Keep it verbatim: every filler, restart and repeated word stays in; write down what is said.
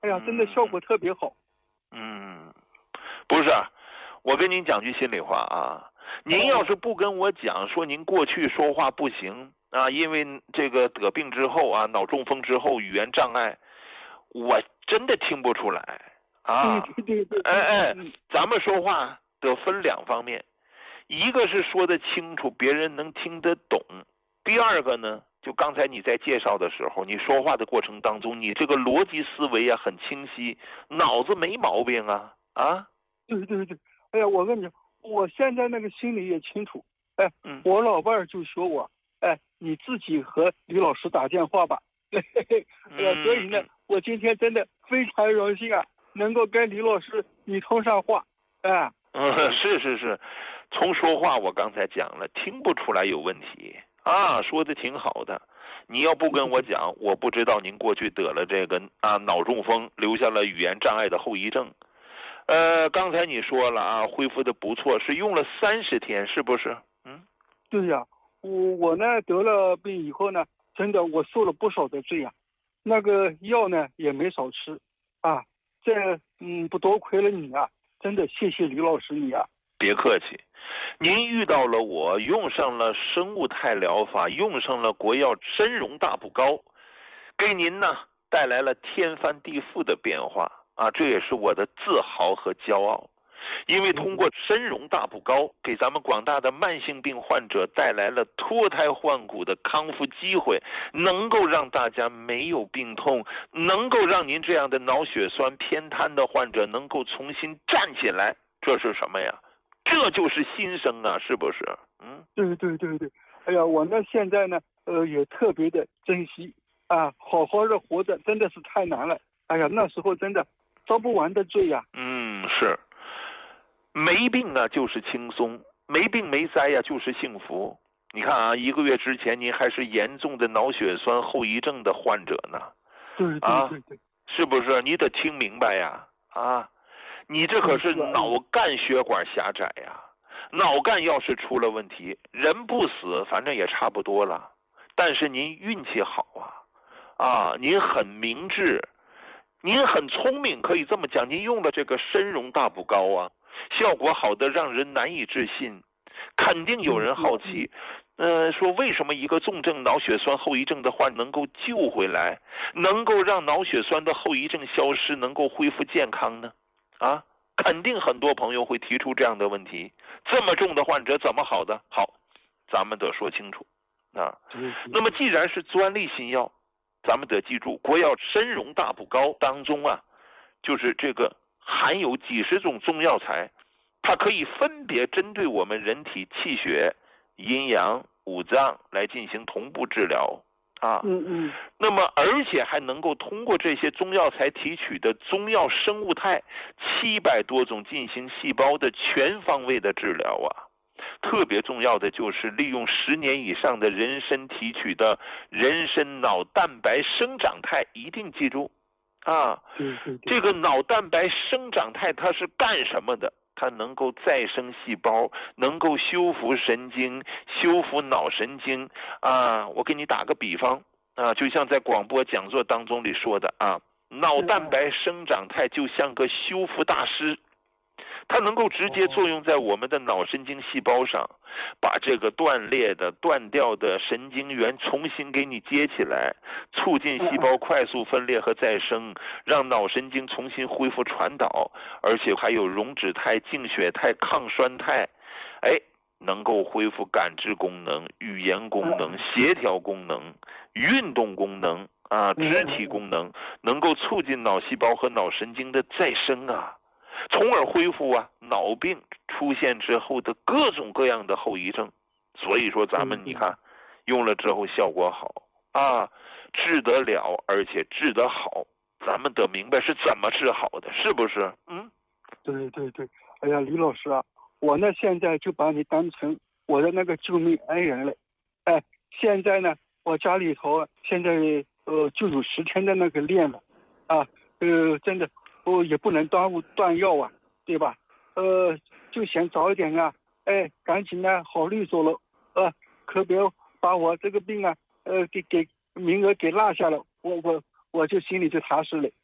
哎呀，真的效果特别好。 嗯，不是，我跟您讲句心里话啊，您要是不跟我讲说您过去说话不行啊，因为这个得病之后啊，脑中风之后语言障碍，我真的听不出来啊。 对对对， 哎哎，咱们说话得分两方面，一个是说得清楚，别人能听得懂；第二个呢，就刚才你在介绍的时候，你说话的过程当中，你这个逻辑思维啊很清晰，脑子没毛病啊啊！ 对对对，哎呀，我跟你讲，我现在那个心里也清楚。哎， 嗯， 我老伴儿就说我，哎，你自己和李老师打电话吧。哎呀，所以呢，我今天真的非常荣幸啊，能够跟李老师你通上话。哎， 嗯，是是是，从说话我刚才讲了，听不出来有问题啊，说的挺好的。你要不跟我讲，我不知道您过去得了这个啊脑中风，留下了语言障碍的后遗症。呃，刚才你说了啊，恢复的不错，是用了三十天，是不是？嗯， 对呀，我我呢得了病以后呢，真的我受了不少的罪呀，那个药呢也没少吃，啊，这嗯不多亏了你啊，真的谢谢李老师你啊。 别客气，您遇到了我，用上了生物态疗法，用上了国药参荣大补膏，给您呢带来了天翻地覆的变化啊！这也是我的自豪和骄傲，因为通过参荣大补膏，给咱们广大的慢性病患者带来了脱胎换骨的康复机会，能够让大家没有病痛，能够让您这样的脑血栓偏瘫的患者能够重新站起来，这是什么呀？这就是新生啊，是不是？嗯， 对对对对，哎呀，我呢现在呢，呃，也特别的珍惜啊，好好的活着真的是太难了。哎呀，那时候真的遭不完的罪呀。 嗯，是，没病啊就是轻松，没病没灾呀、啊、就是幸福。你看啊，一个月之前您还是严重的脑血栓后遗症的患者呢， 对对对对， 啊、是不是？你得听明白呀，啊。你这可是脑干血管狭窄呀，脑干要是出了问题，人不死反正也差不多了。但是您运气好啊，啊，您很明智，您很聪明，可以这么讲，您用了这个参荣大补膏啊，效果好的让人难以置信。肯定有人好奇，呃，说为什么一个重症脑血栓后遗症的患能够救回来，能够让脑血栓的后遗症消失，能够恢复健康呢？啊，肯定很多朋友会提出这样的问题，这么重的患者怎么好的？好，咱们得说清楚啊。那么既然是专利新药，咱们得记住，国药参荣大补膏当中啊，就是这个含有几十种中药材，它可以分别针对我们人体气血、阴阳、五脏来进行同步治疗。啊， 嗯嗯， 那么而且还能够通过这些中药材提取的中药生物肽七百多种进行细胞的全方位的治疗啊。特别重要的就是利用十年以上的人参提取的人参脑蛋白生长肽，一定记住啊，这个脑蛋白生长肽它是干什么的？它能够再生细胞，能够修复神经，修复脑神经啊！我给你打个比方啊，就像在广播讲座当中里说的啊，脑蛋白生长肽就像个修复大师，它能够直接作用在我们的脑神经细胞上，把这个断裂的、断掉的神经元重新给你接起来，促进细胞快速分裂和再生，让脑神经重新恢复传导，而且还有溶脂肽、净血肽、抗酸肽，哎，能够恢复感知功能、语言功能、协调功能、运动功能啊、肢体功能，能够促进脑细胞和脑神经的再生啊。从而恢复啊脑病出现之后的各种各样的后遗症。所以说咱们你看用了之后效果好啊，治得了而且治得好，咱们得明白是怎么治好的，是不是？嗯， 对对对，哎呀，李老师啊，我呢现在就把你当成我的那个救命恩人了。哎，现在呢我家里头现在呃就有十天的那个练了啊，呃真的哦，也不能耽误断药啊，对吧？呃，就想早一点啊，哎，赶紧呢好利索了，呃，可别把我这个病啊，呃，给给名额给落下了，我我我就心里就踏实了。